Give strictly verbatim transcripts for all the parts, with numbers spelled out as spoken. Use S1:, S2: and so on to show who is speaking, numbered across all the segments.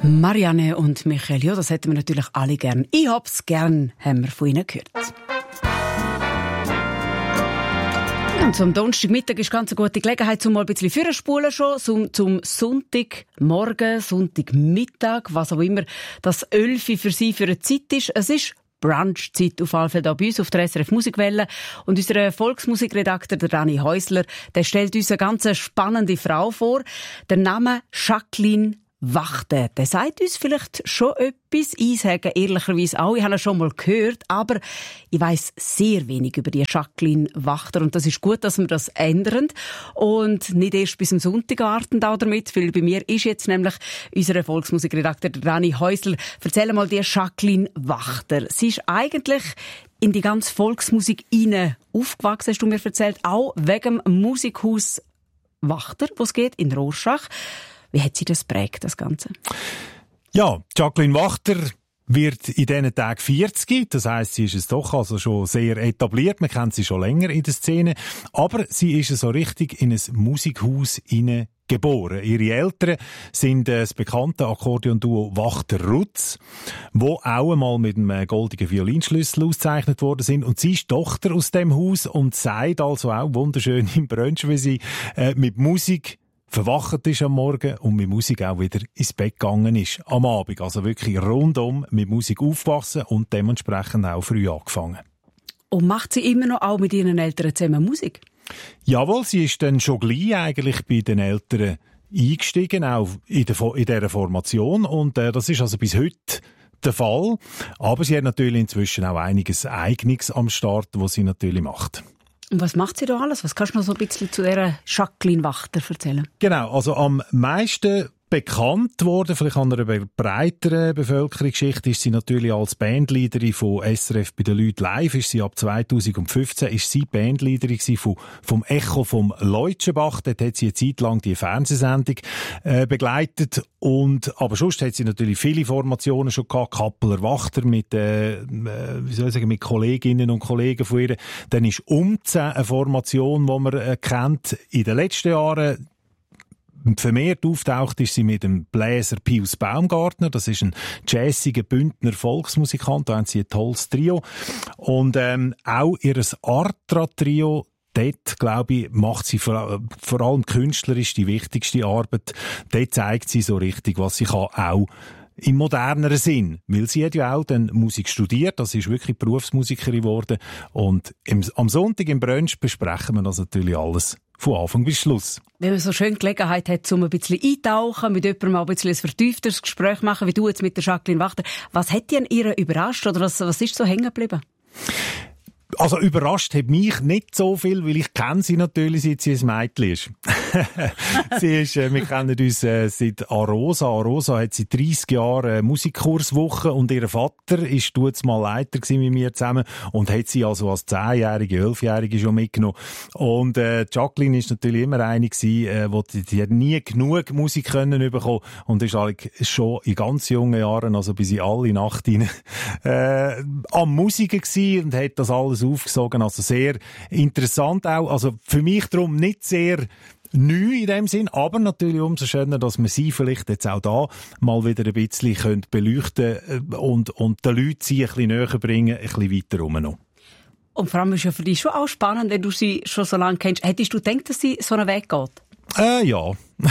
S1: Marianne und Michael, ja, das hätten wir natürlich alle gern. Ich hab's gern, haben wir von ihnen gehört. Und zum Donnerstagmittag ist ganz eine gute Gelegenheit, zum mal ein bisschen vorspulen schon, zum, zum Sonntagmorgen, Sonntagmittag, was auch immer das Elfi für Sie für eine Zeit ist. Es ist Brunch-Zeit auf alle Fälle hier bei uns auf der S R F Musikwelle. Und unser Volksmusikredakteur, der Dani Häusler, der stellt uns eine ganz spannende Frau vor. Der Name Jacqueline Wachter. Der sagt uns vielleicht schon etwas. Ich sage ehrlicherweise auch, ich habe ihn schon mal gehört, aber ich weiss sehr wenig über die Jacqueline Wachter. Und das ist gut, dass wir das ändern. Und nicht erst bis am Sonntag warten da damit, weil bei mir ist jetzt nämlich unser Volksmusikredakteur Dani Häusler. Erzähl mal die Jacqueline Wachter. Sie ist eigentlich in die ganze Volksmusik hinein aufgewachsen, hast du mir erzählt, auch wegen dem Musikhaus Wachter, wo es geht, in Rorschach. Wie hat sie das prägt, das Ganze?
S2: Ja, Jacqueline Wachter wird in diesen Tagen vierzig. Das heisst, sie ist es doch also schon sehr etabliert. Man kennt sie schon länger in der Szene. Aber sie ist so richtig in ein Musikhaus hinein geboren. Ihre Eltern sind das bekannte Akkordeonduo Wachter-Rutz, wo auch einmal mit einem goldenen Violinschlüssel ausgezeichnet worden sind. Und sie ist Tochter aus dem Haus und sagt also auch wunderschön im Brunch, wie sie äh, mit Musik verwacht ist am Morgen und mit Musik auch wieder ins Bett gegangen ist am Abend. Also wirklich rundum mit Musik aufgewachsen und dementsprechend auch früh angefangen.
S1: Und macht sie immer noch auch mit ihren Eltern zusammen Musik?
S2: Jawohl, sie ist dann schon gleich eigentlich bei den Eltern eingestiegen, auch in, der, in dieser Formation. Und äh, das ist also bis heute der Fall. Aber sie hat natürlich inzwischen auch einiges Eigenes am Start, was sie natürlich macht.
S1: Und was macht sie da alles? Was kannst du noch so ein bisschen zu dieser Jacqueline Wachter erzählen?
S2: Genau, also am meisten bekannt worden, vielleicht an einer breiteren Bevölkerungsgeschichte, ist sie natürlich als Bandleaderin von S R F bei den Leuten live. Ist sie ab zweitausendfünfzehn ist sie Bandleaderin von, vom Echo vom Leutschenbach. Dort hat sie eine Zeit lang die Fernsehsendung äh, begleitet. Und, aber sonst hat sie natürlich viele Formationen schon gehabt. Kappeler Wachter mit, äh, wie soll ich sagen, mit Kolleginnen und Kollegen von ihr. Dann ist Umzehn eine Formation, die man äh, kennt. In den letzten Jahren vermehrt auftaucht ist sie mit dem Bläser Pius Baumgartner. Das ist ein jazziger Bündner Volksmusikant. Da haben sie ein tolles Trio. Und ähm, auch ihr Artra-Trio, dort, glaube ich, macht sie vor, vor allem künstlerisch die wichtigste Arbeit. Dort zeigt sie so richtig, was sie kann, auch im moderneren Sinn. Weil sie hat ja auch dann Musik studiert. Das ist wirklich Berufsmusikerin geworden. Und im, am Sonntag im Brunch besprechen wir das natürlich alles von Anfang bis Schluss.
S1: Wenn man so schön Gelegenheit hat, um ein bisschen eintauchen, mit jemandem mal ein bisschen ein vertiefteres Gespräch machen, wie du jetzt mit der Jacqueline Wachter. Was hat die an ihr überrascht oder was, was ist so hängen geblieben?
S2: Also überrascht hat mich nicht so viel, weil ich kenne sie natürlich, seit sie ein Mädchen ist. sie ist, äh, wir kennen uns äh, seit Arosa. Arosa hat seit dreissig Jahren äh, Musikkurswoche und ihr Vater ist dort mal Leiter gewesen mit mir zusammen und hat sie also als zehnjährige, elfjährige schon mitgenommen. Und äh, Jacqueline ist natürlich immer eine gewesen, äh, wo die, die hat nie genug Musik können bekommen und ist eigentlich schon in ganz jungen Jahren, also bis in alle Nacht rein, äh, am Musiken gewesen und hat das alles aufgesogen. Also sehr interessant auch. Also für mich darum nicht sehr neu in dem Sinn, aber natürlich umso schöner, dass man sie vielleicht jetzt auch da mal wieder ein bisschen beleuchten und, und den Leuten sie ein bisschen näher bringen, ein bisschen weiter rum noch.
S1: Und vor allem ist ja für dich schon auch spannend, wenn du sie schon so lange kennst. Hättest du gedacht, dass sie so einen Weg geht?
S2: Äh, ja.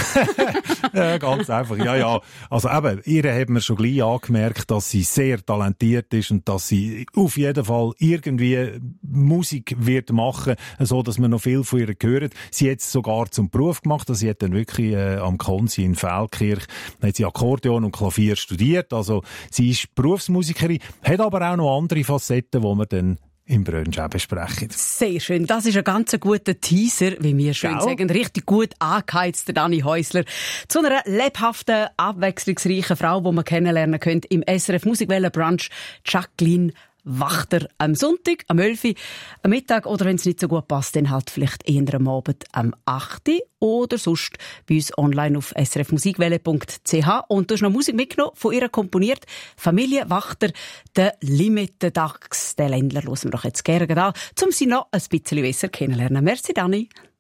S2: äh, ganz einfach, ja, ja. Also eben, ihr hat mir schon gleich angemerkt, dass sie sehr talentiert ist und dass sie auf jeden Fall irgendwie Musik wird machen, so dass man noch viel von ihr hört. Sie hat es sogar zum Beruf gemacht, also sie hat dann wirklich äh, am Konzi in Feldkirch, hat sie Akkordeon und Klavier studiert, also sie ist Berufsmusikerin, hat aber auch noch andere Facetten, die man dann im Brunch auch besprechen.
S1: Sehr schön. Das ist ein ganz guter Teaser, wie wir schön Ciao. sagen. Richtig gut angeheizt, der Dani Häusler. Zu einer lebhaften, abwechslungsreichen Frau, die man kennenlernen könnt im S R F Musikwelle Brunch, Jacqueline Wachter am Sonntag, am elf Uhr, am Mittag oder wenn es nicht so gut passt, dann halt vielleicht eher am Abend am acht Uhr oder sonst bei uns online auf s r f musikwelle punkt c h. Und du hast noch Musik mitgenommen, von ihr komponiert, Familie Wachter, der Limite Dax, den Ländler hören wir doch jetzt gerne an, um sie noch ein bisschen besser kennenlernen. Merci, Dani.